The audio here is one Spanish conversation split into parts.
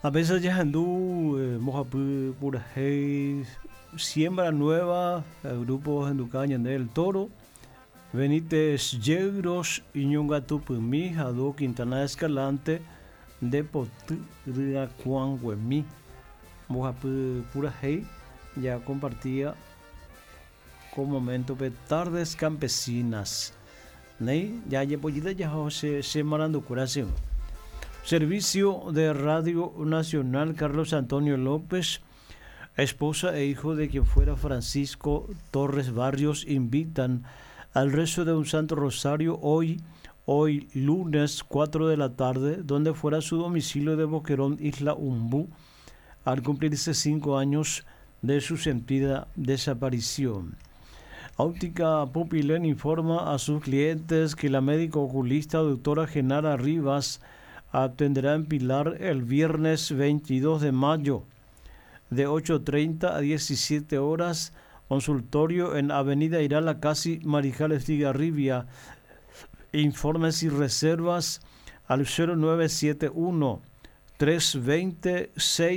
A veces ya andu mojapu pura hey, siembra nueva, grupos en Ducaña del Toro, Benítez Yegros, Iñunga Tupumi, Jadú Quintana Escalante, de Potria Juan Huemi, mojapu pura hey, ya compartía con momento de tardes campesinas. Ney, ya pollita ya se marando curación. Servicio de Radio Nacional Carlos Antonio López, esposa e hijo de quien fuera Francisco Torres Barrios, invitan al rezo de un Santo Rosario hoy lunes 4 de la tarde, donde fuera su domicilio de Boquerón, Isla Umbú, al cumplirse 5 años de su sentida desaparición. Óptica Pupilén informa a sus clientes que la médico oculista doctora Genara Rivas atenderá en Pilar el viernes 22 de mayo de 8:30 a 17 horas, consultorio en Avenida Irala Casi Marijal Estigarribia. Informes y reservas al 0971 320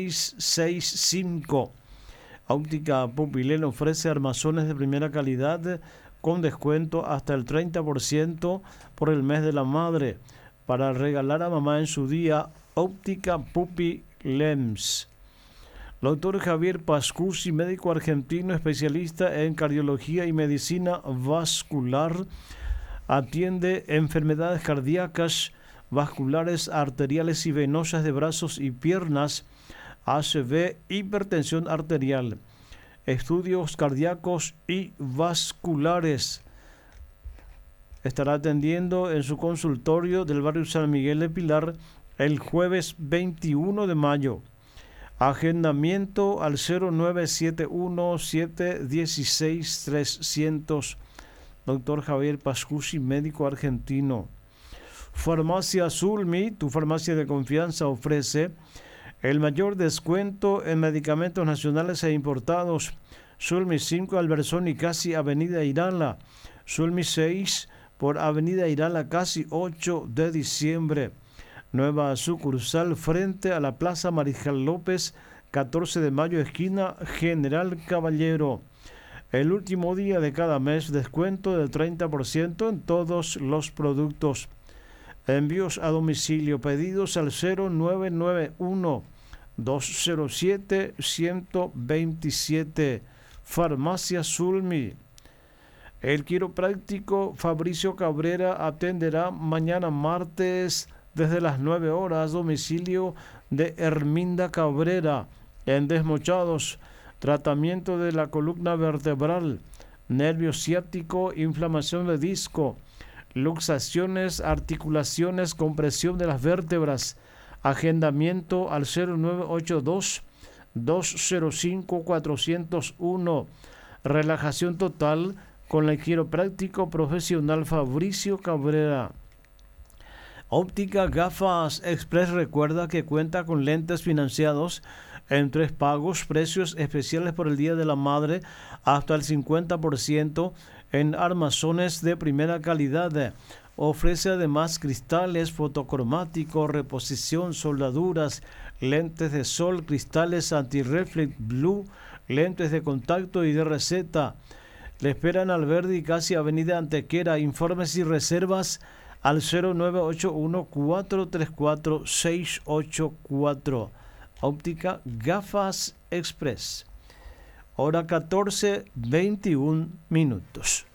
665. Óptica Pupilén ofrece armazones de primera calidad con descuento hasta el 30% por el mes de la madre. Para regalar a mamá en su día, Óptica Pupilems. Doctor Javier Pascusi, médico argentino especialista en cardiología y medicina vascular, atiende enfermedades cardíacas, vasculares, arteriales y venosas de brazos y piernas, ACV, hipertensión arterial, estudios cardíacos y vasculares. Estará atendiendo en su consultorio del barrio San Miguel de Pilar el jueves 21 de mayo. Agendamiento al 0971-716-300. Doctor Javier Pascusi, médico argentino. Farmacia Sulmi, tu farmacia de confianza, ofrece el mayor descuento en medicamentos nacionales e importados. Sulmi 5, Alberzón y Casi Avenida Irala. Sulmi 6 por Avenida Irala Casi 8 de diciembre. Nueva sucursal frente a la Plaza Marijal López, 14 de mayo, esquina General Caballero. El último día de cada mes, descuento del 30% en todos los productos. Envíos a domicilio, pedidos al 0991-207-127. Farmacia Sulmi. El quiropráctico Fabricio Cabrera atenderá mañana martes desde las 9 horas, domicilio de Herminda Cabrera, en Desmochados. Tratamiento de la columna vertebral, nervio ciático, inflamación de disco, luxaciones, articulaciones, compresión de las vértebras. Agendamiento al 0982-205-401. Relajación total con el quiropráctico profesional Fabricio Cabrera. Óptica Gafas Express recuerda que cuenta con lentes financiados en 3 pagos, precios especiales por el Día de la Madre, hasta el 50% en armazones de primera calidad. Ofrece además cristales fotocromáticos, reposición, soldaduras, lentes de sol, cristales anti-reflect blue, lentes de contacto y de receta. Le esperan Alberdi, casi Avenida Antequera. Informes y reservas al 0981-434-684. Óptica Gafas Express. Hora 14:21.